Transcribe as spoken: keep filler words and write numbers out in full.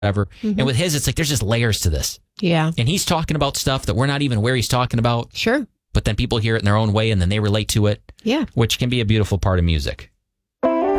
whatever. Mm-hmm. And with his, it's like there's just layers to this. Yeah. And he's talking about stuff that we're not even aware he's talking about. Sure. But then people hear it in their own way and then they relate to it. Yeah. Which can be a beautiful part of music.